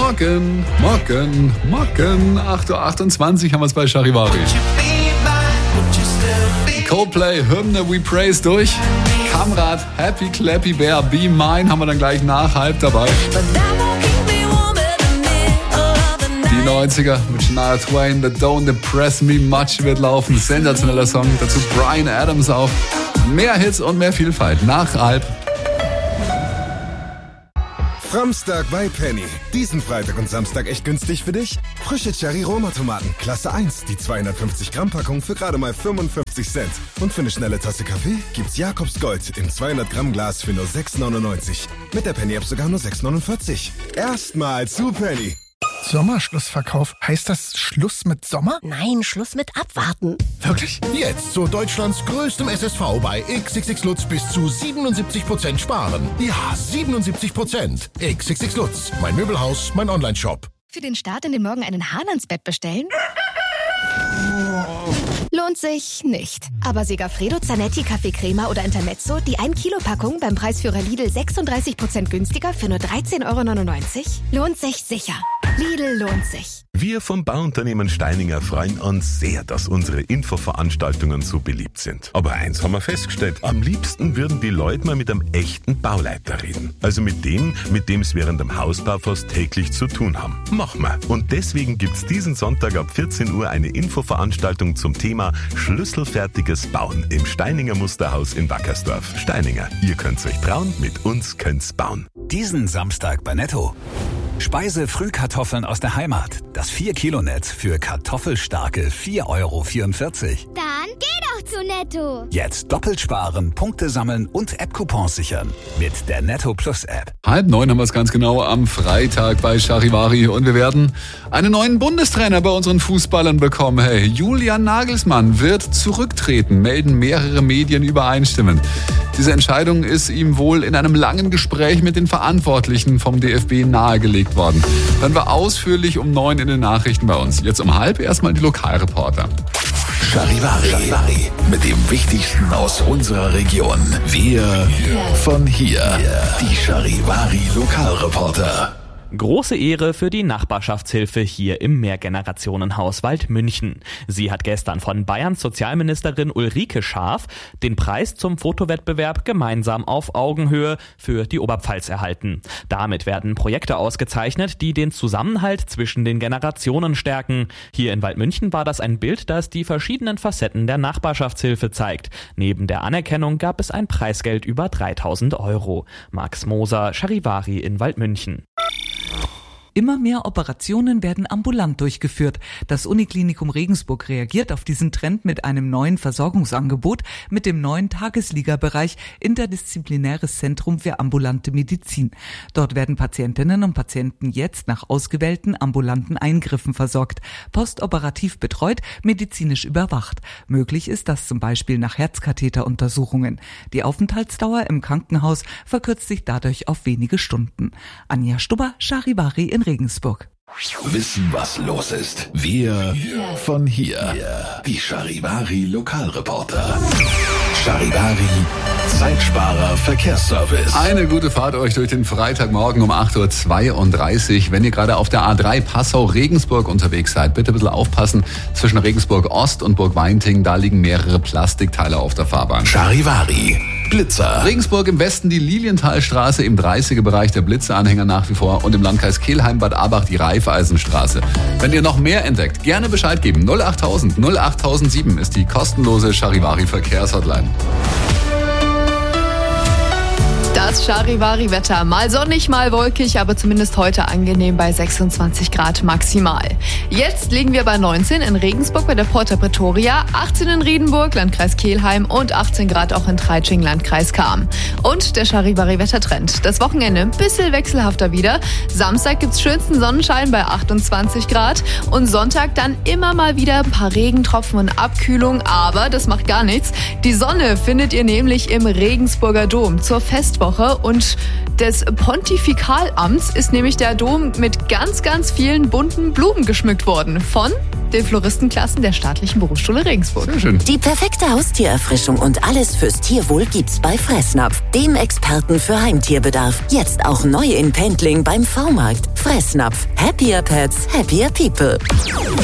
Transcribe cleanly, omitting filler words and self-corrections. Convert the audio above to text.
Morgen. 8.28 Uhr haben wir es bei Charivari. Coldplay, Hymne We Praise durch. Kamrad, Happy Clappy Bear, Be Mine haben wir dann gleich nach halb dabei. Die 90er mit Shania Twain, The Don't Depress Me Much wird laufen. Sensationeller Song. Dazu Bryan Adams auch. Mehr Hits und mehr Vielfalt. Nach halb. Framstag bei Penny. Diesen Freitag und Samstag echt günstig für dich? Frische Cherry-Roma-Tomaten, Klasse 1, die 250 Gramm Packung für gerade mal 55 Cent. Und für eine schnelle Tasse Kaffee gibt's Jakobs Gold im 200 Gramm Glas für nur 6,99. Mit der Penny-App sogar nur 6,49. Erstmal zu Penny. Sommerschlussverkauf. Heißt das Schluss mit Sommer? Nein, Schluss mit Abwarten. Wirklich? Jetzt zu Deutschlands größtem SSV bei XXX Lutz bis zu 77% sparen. Ja, 77%. XXX Lutz. Mein Möbelhaus, mein Onlineshop. Für den Start in den Morgen einen Hahn ans Bett bestellen? Lohnt sich nicht. Aber Segafredo, Zanetti, Kaffeecrema oder Intermezzo, die 1-Kilo-Packung beim Preisführer Lidl 36% günstiger für nur 13,99 €? Lohnt sich sicher. Lidl lohnt sich. Wir vom Bauunternehmen Steininger freuen uns sehr, dass unsere Infoveranstaltungen so beliebt sind. Aber eins haben wir festgestellt, am liebsten würden die Leute mal mit einem echten Bauleiter reden. Also mit dem es während dem Hausbau fast täglich zu tun haben. Machen wir. Und deswegen gibt's diesen Sonntag ab 14 Uhr eine Infoveranstaltung zum Thema Schlüsselfertiges Bauen im Steininger Musterhaus in Wackersdorf. Steininger, ihr könnt's euch trauen, mit uns könnt's bauen. Diesen Samstag bei Netto. Speise-Frühkartoffeln aus der Heimat. Das 4-Kilo-Netz für kartoffelstarke 4,44 €. Dann geh doch zu Netto. Jetzt doppelt sparen, Punkte sammeln und App-Coupons sichern. Mit der Netto Plus App. 8:30 haben wir es ganz genau am Freitag bei Charivari. Und wir werden einen neuen Bundestrainer bei unseren Fußballern bekommen. Hey, Julian Nagelsmann wird zurücktreten, melden mehrere Medien übereinstimmend. Diese Entscheidung ist ihm wohl in einem langen Gespräch mit den Verantwortlichen vom DFB nahegelegt worden. Hören wir ausführlich um 9 in den Nachrichten bei uns. Jetzt um 8:30 erstmal die Lokalreporter. Charivari. Mit dem Wichtigsten aus unserer Region. Wir von hier. Die Charivari Lokalreporter. Große Ehre für die Nachbarschaftshilfe hier im Mehrgenerationenhaus Waldmünchen. Sie hat gestern von Bayerns Sozialministerin Ulrike Schaaf den Preis zum Fotowettbewerb Gemeinsam auf Augenhöhe für die Oberpfalz erhalten. Damit werden Projekte ausgezeichnet, die den Zusammenhalt zwischen den Generationen stärken. Hier in Waldmünchen war das ein Bild, das die verschiedenen Facetten der Nachbarschaftshilfe zeigt. Neben der Anerkennung gab es ein Preisgeld über 3.000 €. Max Moser, Charivari in Waldmünchen. Immer mehr Operationen werden ambulant durchgeführt. Das Uniklinikum Regensburg reagiert auf diesen Trend mit einem neuen Versorgungsangebot mit dem neuen Tagesliga-Bereich Interdisziplinäres Zentrum für ambulante Medizin. Dort werden Patientinnen und Patienten jetzt nach ausgewählten ambulanten Eingriffen versorgt, postoperativ betreut, medizinisch überwacht. Möglich ist das zum Beispiel nach Herzkatheteruntersuchungen. Die Aufenthaltsdauer im Krankenhaus verkürzt sich dadurch auf wenige Stunden. Anja Stubber, Charivari in Regensburg. Wissen, was los ist. Wir von hier. Die Charivari Lokalreporter. Charivari Zeitsparer Verkehrsservice. Eine gute Fahrt euch durch den Freitagmorgen um 8:32 Uhr. Wenn ihr gerade auf der A3 Passau-Regensburg unterwegs seid, bitte ein bisschen aufpassen. Zwischen Regensburg Ost und Burg Weinting, da liegen mehrere Plastikteile auf der Fahrbahn. Charivari Blitzer. Regensburg im Westen die Lilienthalstraße, im 30er-Bereich der Blitzeranhänger nach wie vor und im Landkreis Kelheim-Bad Abach die Raiffeisenstraße. Wenn ihr noch mehr entdeckt, gerne Bescheid geben. 08000 08007 ist die kostenlose Charivari Verkehrshotline. Das Charivari-Wetter. Mal sonnig, mal wolkig, aber zumindest heute angenehm bei 26 Grad maximal. Jetzt liegen wir bei 19 in Regensburg bei der Porta Pretoria, 18 in Riedenburg, Landkreis Kelheim und 18 Grad auch in Treitsching, Landkreis Cham. Und der Charivari-Wettertrend. Das Wochenende ein bisschen wechselhafter wieder. Samstag gibt's schönsten Sonnenschein bei 28 Grad und Sonntag dann immer mal wieder ein paar Regentropfen und Abkühlung, aber das macht gar nichts. Die Sonne findet ihr nämlich im Regensburger Dom zur Festwoche Woche und des Pontifikalamts ist nämlich der Dom mit ganz, ganz vielen bunten Blumen geschmückt worden von den Floristenklassen der Staatlichen Berufsschule Regensburg. Sehr schön. Die perfekte Haustiererfrischung und alles fürs Tierwohl gibt's bei Fressnapf, dem Experten für Heimtierbedarf. Jetzt auch neu in Pendling beim V-Markt. Fressnapf. Happier Pets, happier people.